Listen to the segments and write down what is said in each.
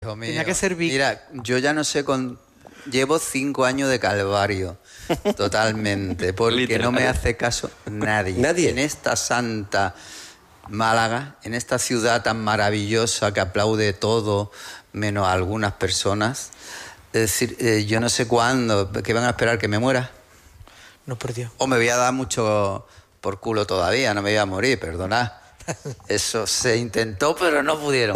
hijo mío. Tenía que servir. Mira, yo ya no sé llevo 5 años de calvario, totalmente, porque no me hace caso nadie. ¿Nadie? En esta santa Málaga, en esta ciudad tan maravillosa que aplaude todo, menos a algunas personas. Es decir, yo no sé cuándo, que van a esperar que me muera. No, por Dios. O me voy a dar mucho por culo todavía, no me voy a morir, perdonad. Eso se intentó, pero no pudieron.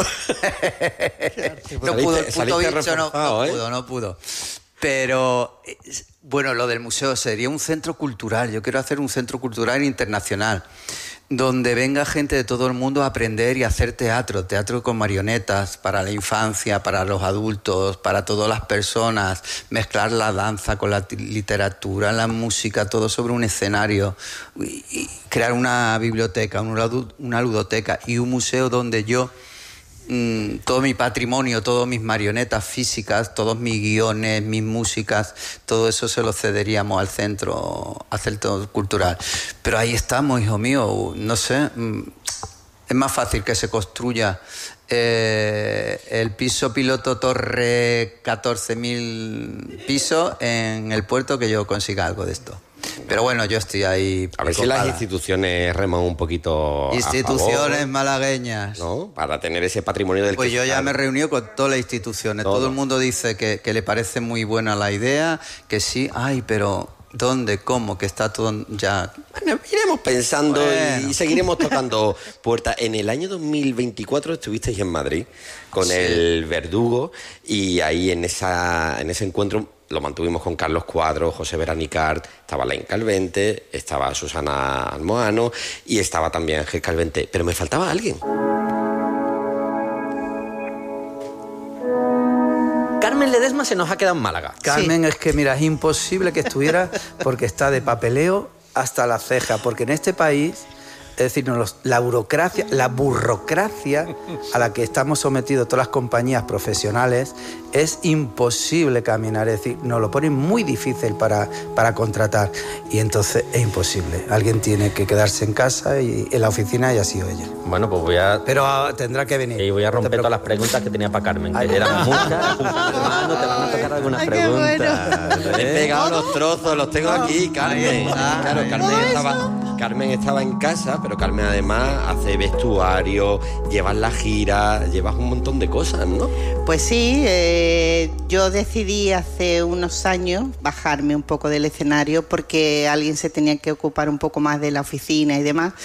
No pudo, el puto bicho no pudo. Pero, bueno, lo del museo sería un centro cultural. Yo quiero hacer un centro cultural internacional, donde venga gente de todo el mundo a aprender y a hacer teatro con marionetas, para la infancia, para los adultos, para todas las personas, mezclar la danza con la literatura, la música, todo sobre un escenario, y crear una biblioteca, una ludoteca y un museo donde yo, todo mi patrimonio, todas mis marionetas físicas, todos mis guiones, mis músicas, todo eso se lo cederíamos al centro cultural. Pero ahí estamos, hijo mío, no sé, es más fácil que se construya el piso piloto torre 14.000 pisos en el puerto que yo consiga algo de esto. Pero bueno, yo estoy ahí. A ver si las instituciones reman un poquito. Instituciones a favor, malagueñas. ¿no? Para tener ese patrimonio del Pues yo ya me he reunido con todas las instituciones. Todo el mundo dice que le parece muy buena la idea, que sí. Ay, pero ¿dónde? ¿Cómo? Que está todo ya. Bueno, iremos pensando y seguiremos tocando puertas. En el año 2024 estuvisteis en Madrid con el Verdugo, y ahí en ese encuentro lo mantuvimos con Carlos Cuadro, José Veranicart, estaba Laín Calvente, estaba Susana Almohano y estaba también Ángel Calvente. Pero me faltaba alguien. Carmen Ledesma se nos ha quedado en Málaga. Carmen, es que mira, es imposible que estuviera porque está de papeleo hasta la ceja, porque en este país, es decir, la burocracia a la que estamos sometidos todas las compañías profesionales, es imposible caminar, es decir, nos lo ponen muy difícil para contratar, y entonces es imposible. Alguien tiene que quedarse en casa y en la oficina, y ha sido ella. Bueno, pues Pero tendrá que venir. Y voy a romper todas las preguntas que tenía para Carmen, que eran muchas. Hermano, te van a tocar algunas preguntas. Bueno. He pegado los trozos, los tengo aquí, Carmen. Claro, Carmen estaba en casa, pero Carmen además hace vestuario, llevas la gira, llevas un montón de cosas, ¿no? Pues sí, yo decidí hace unos años bajarme un poco del escenario porque alguien se tenía que ocupar un poco más de la oficina y demás,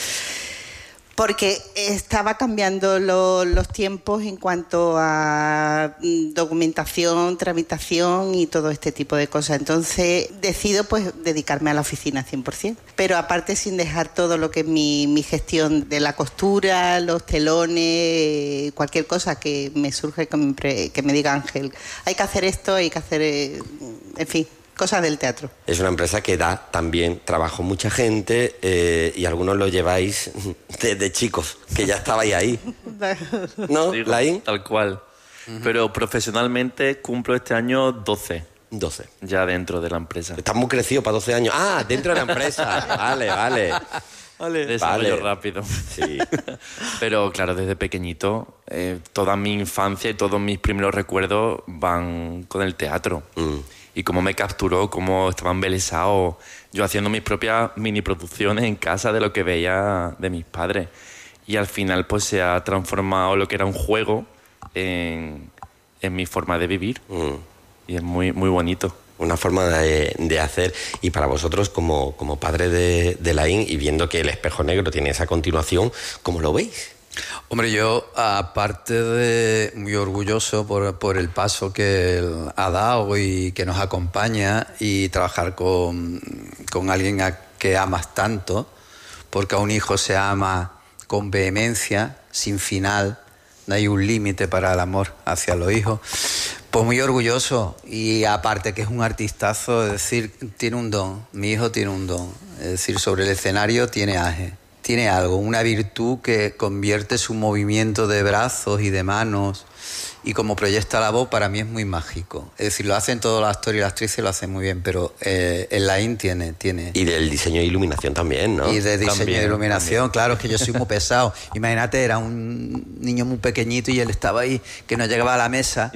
porque estaba cambiando los tiempos en cuanto a documentación, tramitación y todo este tipo de cosas. Entonces decido pues dedicarme a la oficina 100%, pero aparte sin dejar todo lo que es mi gestión de la costura, los telones, cualquier cosa que me surja, que me diga Ángel, hay que hacer esto, hay que hacer, en fin, cosas del teatro. Es una empresa que da también trabajo a mucha gente, y algunos lo lleváis desde chicos, que ya estabais ahí. ¿No, Laín? Tal cual. Pero profesionalmente cumplo este año 12. 12. Ya dentro de la empresa. Estás muy crecido para 12 años. Ah, dentro de la empresa. Vale. Desarrollo rápido. Sí. Pero claro, desde pequeñito, toda mi infancia y todos mis primeros recuerdos van con el teatro. Y cómo me capturó, cómo estaba embelesado, yo haciendo mis propias mini producciones en casa de lo que veía de mis padres. Y al final pues se ha transformado lo que era un juego en mi forma de vivir. Y es muy, muy bonito. Una forma de hacer. Y para vosotros, como padre de Laín, y viendo que El Espejo Negro tiene esa continuación, ¿cómo lo veis? Hombre, yo, aparte de muy orgulloso por el paso que él ha dado y que nos acompaña, y trabajar con alguien a que amas tanto, porque a un hijo se ama con vehemencia, sin final, no hay un límite para el amor hacia los hijos. Pues muy orgulloso, y aparte que es un artistazo, es decir, tiene un don, mi hijo tiene un don, es decir, sobre el escenario tiene algo, una virtud que convierte su movimiento de brazos y de manos, y como proyecta la voz, para mí es muy mágico. Es decir, lo hacen todos los actores y las actrices, lo hacen muy bien, pero el Laín tiene... Y del diseño de iluminación también, ¿no? Y de diseño también, de iluminación, claro, es que yo soy muy pesado. Imagínate, era un niño muy pequeñito y él estaba ahí, que no llegaba a la mesa.